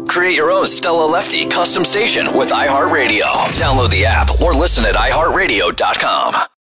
Create your own Stella Lefty custom station with iHeartRadio. Download the app or listen at iHeartRadio.com.